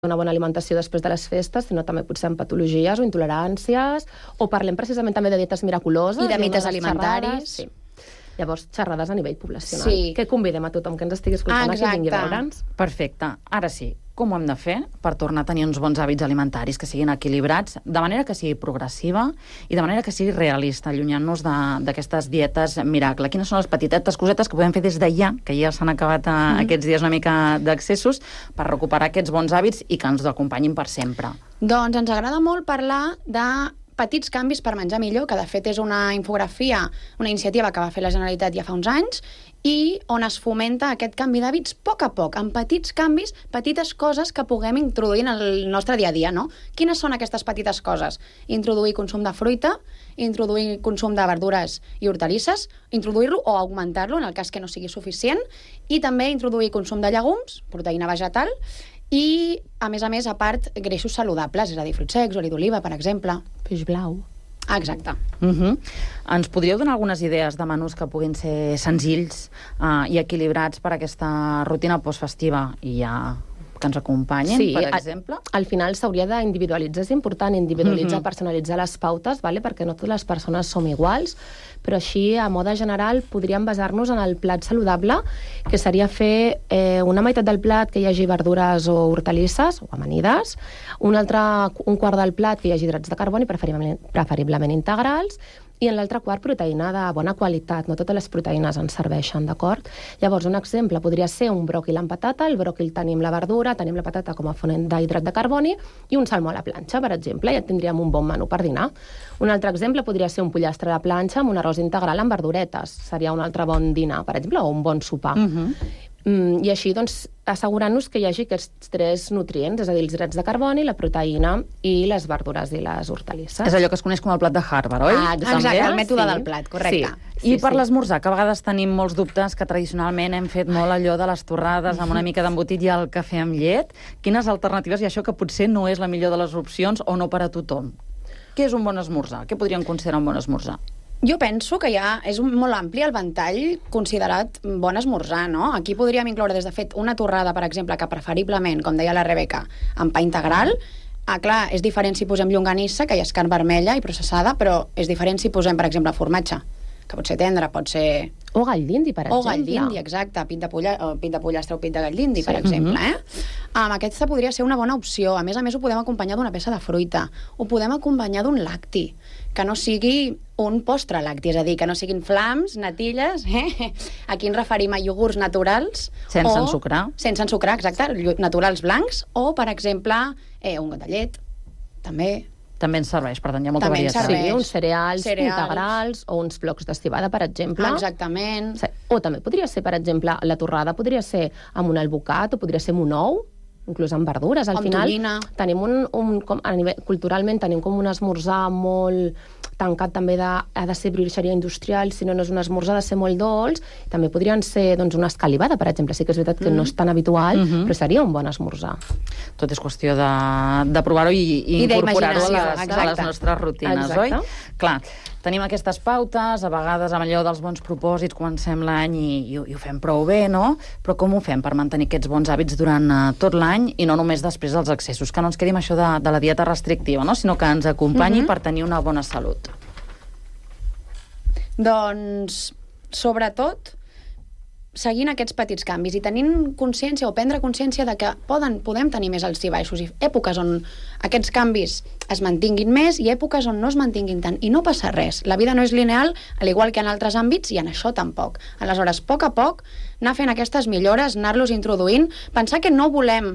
una bona alimentació després de les festes, sinó també potser amb patologies o intoleràncies, o parlem precisament també de dietes miraculoses. I de mites alimentaris. Sí. Llavors, xerrades a nivell poblacional. Sí. Que convidem a tothom que ens estigui escoltant a que vingui a veure'ns. Perfecte. Ara sí, com ho hem de fer per tornar a tenir uns bons hàbits alimentaris que siguin equilibrats, de manera que sigui progressiva i de manera que sigui realista, allunyant-nos d'aquestes dietes miracle? Quines són les petitetes cosetes que podem fer des de ja, que ja s'han acabat aquests dies una mica d'accessos, per recuperar aquests bons hàbits i que ens acompanyin per sempre? Doncs ens agrada molt parlar de petits canvis per menjar millor, que de fet és una infografia, una iniciativa que va fer la Generalitat ja fa uns anys, i on es fomenta aquest canvi d'hàbits a poc, amb petits canvis, petites coses que puguem introduir en el nostre dia a dia, no? Quines són aquestes petites coses? Introduir consum de fruita, introduir consum de verdures i hortalisses, introduir-lo o augmentar-lo en el cas que no sigui suficient, i també introduir consum de llegums, proteïna vegetal, i, a més, a part, greixos saludables, és a dir, fruits secs, oli d'oliva, per exemple. Peix blau. Exacte. Ens podríeu donar algunes idees de menús que puguin ser senzills i equilibrats per aquesta rutina postfestiva i ja que ens acompanyin, sí, per exemple? Al final s'hauria d'individualitzar, és important individualitzar, personalitzar les pautes, vale? Perquè no totes les persones som iguals, però així, a mode general, podríem basar-nos en el plat saludable, que seria fer una meitat del plat que hi hagi verdures o hortalisses, o amanides, un quart del plat que hi hagi hidrats de carboni, preferiblement integrals, i en l'altre quart proteïna de bona qualitat. No totes les proteïnes ens serveixen, d'acord? Llavors, un exemple podria ser un bròquil amb patata. El bròquil tenim la verdura, tenim la patata com a font d'hidrat de carboni i un salmó a la planxa, per exemple. Ja tindríem un bon menú per dinar. Un altre exemple podria ser un pollastre a la planxa amb un arròs integral amb verduretes. Seria un altre bon dinar, per exemple, o un bon sopar. I així, doncs, assegurant-nos que hi hagi aquests tres nutrients, és a dir, els hidrats de carboni, la proteïna i les verdures i les hortalisses. És allò que es coneix com el plat de Harvard, oi? Exacte, el mètode del plat, correcte. I per l'esmorzar, que a vegades tenim molts dubtes, que tradicionalment hem fet molt allò de les torrades amb una mica d'embotit i el cafè amb llet. Quines alternatives? I això que potser no és la millor de les opcions o no per a tothom. Què és un bon esmorzar? Què podríem considerar un bon esmorzar? Jo penso que ja és molt ampli el ventall considerat bon esmorzar, no? Aquí podríem incloure des de fet una torrada, per exemple, que preferiblement, com deia la Rebeca, amb pa integral. Clar, és diferent si posem llonganissa, que ja és carn vermella i processada, però és diferent si posem, per exemple, formatge, que pot ser tendre, pot ser... O gall d'indi, per exemple. O gall d'indi, exacte. Pit de pollastre o pit de gall d'indi, per exemple. Aquesta podria ser una bona opció. A més, ho podem acompanyar d'una peça de fruita. Ho podem acompanyar d'un lacti, que no sigui un postre lacti, és a dir, que no siguin flams, natilles... Aquí ens referim a iogurts naturals. Sense ensucrar. Sense ensucrar, exacte. Naturals blancs. O, per exemple, un got de llet, també... També ens serveix, per tant, hi ha molta varietat. Sí, uns cereals integrals o uns flocs de cebada, per exemple. Exactament. O també podria ser, per exemple, la torrada podria ser amb un albocat o podria ser amb un ou, inclús amb verdures. Al final, tonyina. Tenim a nivell, culturalment tenim com un esmorzar molt tancat, també ha de ser brioixeria industrial, si no és un esmorzar, ha de ser molt dolç. També podrien ser una escalivada, per exemple. Sí que és veritat que no és tan habitual, però seria un bon esmorzar. Tot és qüestió de provar-ho i incorporar-ho a les nostres rutines, oi? Clar, tenim aquestes pautes, a vegades amb allò dels bons propòsits, comencem l'any i ho fem prou bé, no? Però com ho fem per mantenir aquests bons hàbits durant tot l'any i no només després dels excessos? Que no ens quedi amb això de la dieta restrictiva, no? Sinó que ens acompanyi per tenir una bona salut. Doncs, sobretot, seguint aquests petits canvis i tenint consciència o prendre consciència de que podem tenir més alts i baixos i èpoques on aquests canvis es mantinguin més i èpoques on no es mantinguin tant. I no passa res. La vida no és lineal, al igual que en altres àmbits, i en això tampoc. Aleshores, a poc, anar fent aquestes millores, anar-los introduint, pensar que no volem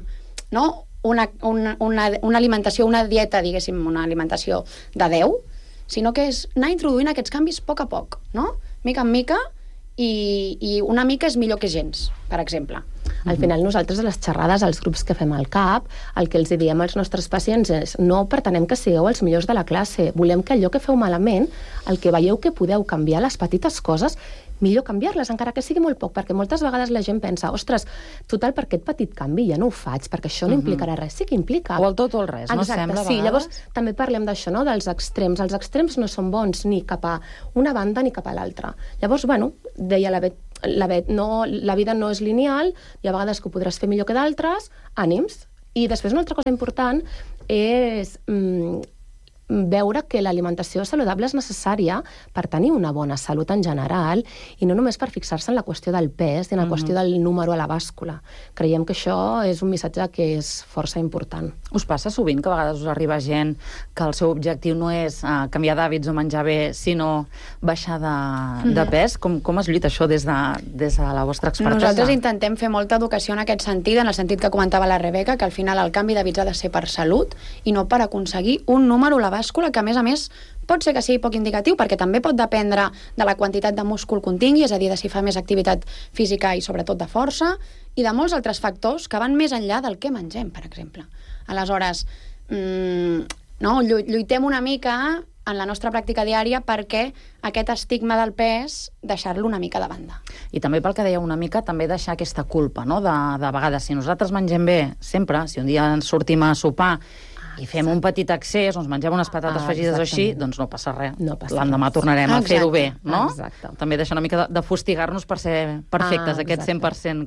una alimentació, una dieta, diguéssim, una alimentació de 10, sinó que és anar introduint aquests canvis a poc, no? Mica en mica, i una mica és millor que gens, per exemple. Al final, nosaltres a les xerrades, als grups que fem al CAP, el que els diem als nostres pacients és no pretenem que sigueu els millors de la classe, volem que allò que feu malament, el que veieu que podeu canviar, les petites coses, millor canviar-les, encara que sigui molt poc, perquè moltes vegades la gent pensa, ostres, total, per aquest petit canvi ja no ho faig, perquè això no implicarà res. Sí que implica. O el tot o el res, no sembla a vegades? Sí, llavors també parlem d'això, no?, dels extrems. Els extrems no són bons ni cap a una banda ni cap a l'altra. Llavors, deia la Bet, la vida no és lineal, i a vegades que ho podràs fer millor que d'altres, ànims, I després una altra cosa important és veure que l'alimentació saludable és necessària per tenir una bona salut en general i no només per fixar-se en la qüestió del pes i en la qüestió del número a la bàscula. Creiem que això és un missatge que és força important. Us passa sovint que a vegades us arriba gent que el seu objectiu no és canviar d'hàbits o menjar bé, sinó baixar de pes? Com es lluita això des de la vostra expertesa? Nosaltres intentem fer molta educació en aquest sentit, en el sentit que comentava la Rebeca, que al final el canvi d'hàbits ha de ser per salut i no per aconseguir un número a la bàscula que, a més, pot ser que sigui poc indicatiu, perquè també pot dependre de la quantitat de múscul que tingui, és a dir, de si fa més activitat física i sobretot de força, i de molts altres factors que van més enllà del que mengem, per exemple. Aleshores, lluitem una mica en la nostra pràctica diària perquè aquest estigma del pes deixar-lo una mica de banda. I també pel que deia una mica, també deixar aquesta culpa, no? De vegades, si nosaltres mengem bé sempre, si un dia ens sortim a sopar i fem un petit excés, ens mengem unes patates fregides o així, doncs no passa res. L'endemà tornarem a fer-ho bé, no? També deixar una mica de fustigar-nos per ser perfectes, aquest 100%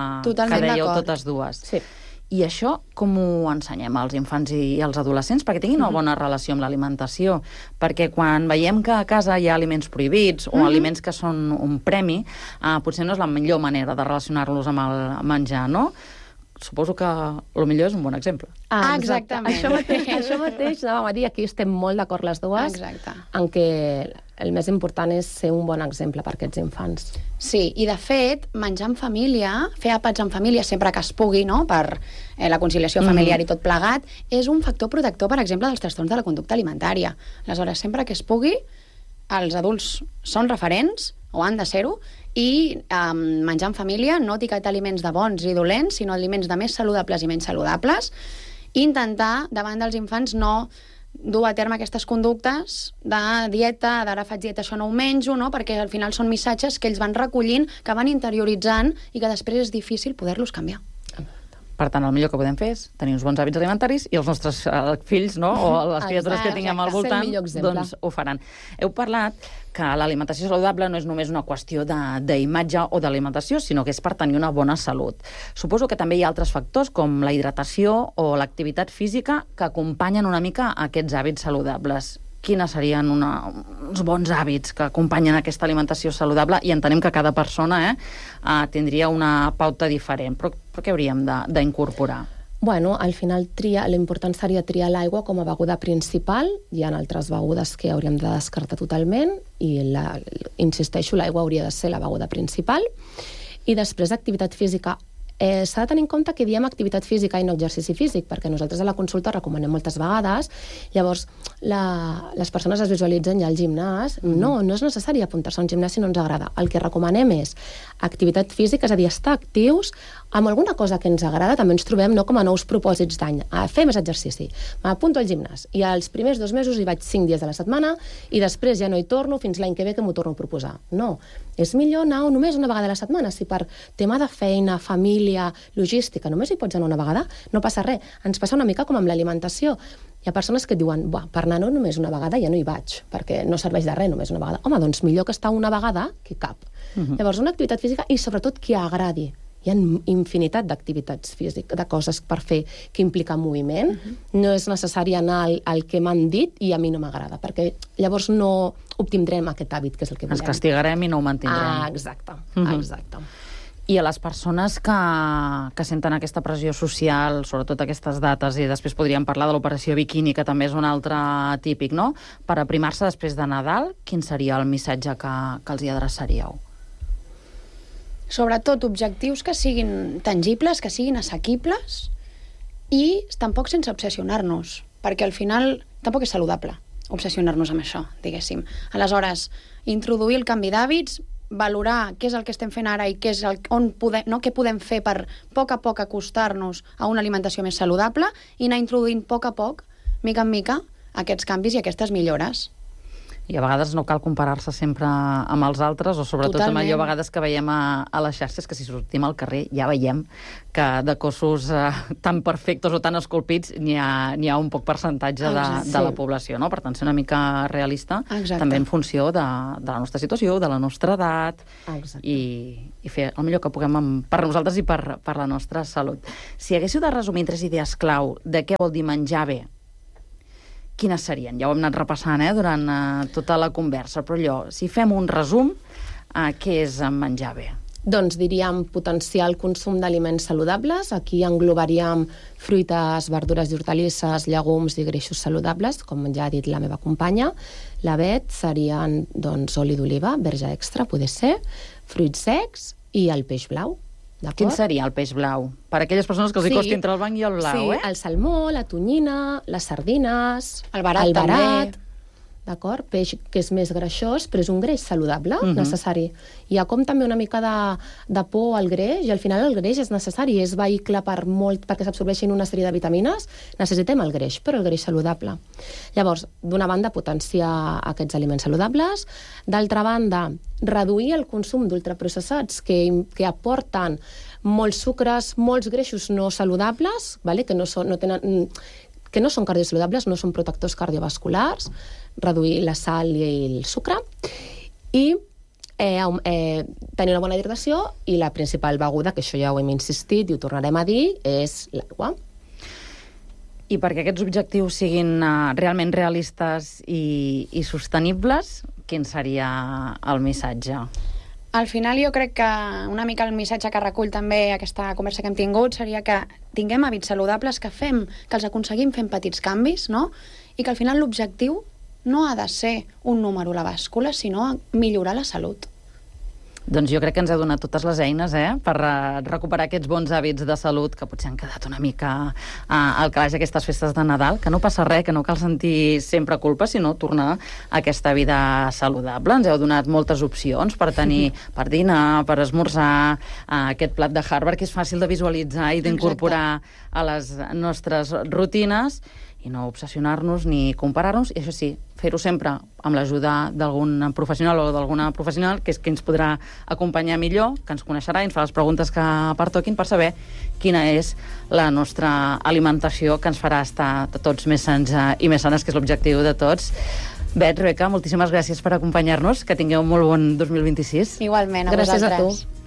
que dèieu totes dues. Sí. I això com ho ensenyem als infants i als adolescents? Perquè tinguin una bona relació amb l'alimentació. Perquè quan veiem que a casa hi ha aliments prohibits o aliments que són un premi, potser no és la millor manera de relacionar-los amb el menjar, no? Suposo que el millor és un bon exemple. Exactament. Això mateix, anàvem a dir, aquí estem molt d'acord les dues, en què el més important és ser un bon exemple per aquests infants. Sí, i de fet, menjar en família, fer àpats en família sempre que es pugui, no?, per la conciliació familiar i tot plegat, és un factor protector, per exemple, dels trastorns de la conducta alimentària. Aleshores, sempre que es pugui, els adults són referents, o han de ser-ho, i menjar en família, no etiquetar aliments de bons i dolents, sinó aliments de més saludables i menys saludables, i intentar, davant dels infants, no dur a terme aquestes conductes de dieta, d'ara faig dieta, això no ho menjo, no? Perquè al final són missatges que ells van recollint, que van interioritzant i que després és difícil poder-los canviar. Per tant, el millor que podem fer és tenir uns bons hàbits alimentaris i els nostres fills, no?, o les criatures que tinguem al voltant, doncs ho faran. Heu parlat que l'alimentació saludable no és només una qüestió d'imatge o d'alimentació, sinó que és per tenir una bona salut. Suposo que també hi ha altres factors, com la hidratació o l'activitat física, que acompanyen una mica aquests hàbits saludables. Quines serien uns bons hàbits que acompanyen aquesta alimentació saludable? I entenem que cada persona tindria una pauta diferent, però què hauríem d'incorporar? Bueno, al final l'important seria triar l'aigua com a beguda principal. Hi ha altres begudes que hauríem de descartar totalment i, insisteixo, l'aigua hauria de ser la beguda principal. I després activitat física. S'ha de tenir en compte que diem activitat física i no exercici físic, perquè nosaltres a la consulta recomanem moltes vegades, llavors les persones es visualitzen ja al gimnàs, no és necessari apuntar-se a un gimnàs si no ens agrada. El que recomanem és activitat física, és a dir, estar actius amb alguna cosa que ens agrada. També ens trobem com a nous propòsits d'any, a fer més exercici, m'apunto al gimnàs, i els primers 2 mesos hi vaig 5 dies a la setmana i després ja no hi torno fins l'any que ve que m'ho torno a proposar. No, és millor anar només una vegada a la setmana. Si per tema de feina, família, logística, només hi pots anar una vegada, no passa res. Ens passa una mica com amb l'alimentació. Hi ha persones que et diuen, per anar només una vegada ja no hi vaig, perquè no serveix de res només una vegada. Home, doncs millor que estar una vegada que cap. Llavors, una activitat física i sobretot que agradi. Hi ha infinitat d'activitats físiques, de coses per fer que implica moviment. No és necessari anar al que m'han dit i a mi no m'agrada, perquè llavors no obtindrem aquest hàbit, que és el que volem. Ens castigarem i no ho mantindrem. Exacte. I a les persones que senten aquesta pressió social, sobretot aquestes dates, i després podríem parlar de l'operació biquini, que també és un altre típic, no? Per aprimar-se després de Nadal, quin seria el missatge que els hi adreçaríeu? Sobretot objectius que siguin tangibles, que siguin assequibles i tampoc sense obsessionar-nos, perquè al final tampoc és saludable obsessionar-nos amb això, diguéssim. Aleshores, introduir el canvi d'hàbits, valorar què és el que estem fent ara i què podem fer per a poc acostar-nos a una alimentació més saludable i anar introduint a poc, mica en mica, aquests canvis i aquestes millores. I a vegades no cal comparar-se sempre amb els altres, o sobretot amb allò a vegades que veiem a les xarxes, que si sortim al carrer ja veiem que de cossos tan perfectes o tan esculpits n'hi ha un poc percentatge de la població, no? Per tant, ser una mica realista també en funció de la nostra situació, de la nostra edat, i fer el millor que puguem per nosaltres i per la nostra salut. Si haguéssiu de resumir 3 idees clau de què vol dir menjar bé, quines serien? Ja ho hem anat repassant durant tota la conversa, però allò, si fem un resum, què és menjar bé? Doncs diríem potenciar el consum d'aliments saludables. Aquí englobaríem fruites, verdures i hortalisses, llegums i greixos saludables, com ja ha dit la meva companya. La Bet serien oli d'oliva, verge extra, poder ser, fruits secs i el peix blau. Quin seria el peix blau? Per a aquelles persones que els costi entre el blanc i el blau, el salmó, la tonyina, les sardines, el barat també. D'acord? Peix que és més greixós, però és un greix saludable, necessari. Hi ha com també una mica de por al greix, i al final el greix és necessari, és vehicle perquè s'absorbeixin una sèrie de vitamines, necessitem el greix, però el greix saludable. Llavors, d'una banda, potenciar aquests aliments saludables, d'altra banda, reduir el consum d'ultraprocessats que aporten molts sucres, molts greixos no saludables, que no són cardiosaludables, no són protectors cardiovasculars, reduir la sal i el sucre, i tenir una bona hidratació, i la principal beguda, que això ja ho hem insistit i ho tornarem a dir, és l'aigua. I perquè aquests objectius siguin realment realistes i sostenibles, quin seria el missatge? Al final jo crec que una mica el missatge que recull també aquesta conversa que hem tingut seria que tinguem hàbits saludables, que els aconseguim fent petits canvis, no? I que al final l'objectiu no ha de ser un número a la bàscula, sinó millorar la salut. Doncs jo crec que ens heu donat totes les eines per recuperar aquests bons hàbits de salut que potser han quedat una mica al calaix aquestes festes de Nadal, que no passa res, que no cal sentir sempre culpa, sinó tornar a aquesta vida saludable. Ens heu donat moltes opcions per tenir per dinar, per esmorzar, aquest plat de Harvard que és fàcil de visualitzar i d'incorporar a les nostres rutines, i no obsessionar-nos ni comparar-nos, i això sí, fer-ho sempre amb l'ajuda d'algun professional o d'alguna professional, que és qui ens podrà acompanyar millor, que ens coneixerà i ens fa les preguntes que pertoquin per saber quina és la nostra alimentació, que ens farà estar tots més sans i més sanes, que és l'objectiu de tots. Bet, Rebeca, moltíssimes gràcies per acompanyar-nos, que tingueu un molt bon 2026. Igualment, a vosaltres. Gràcies a tu.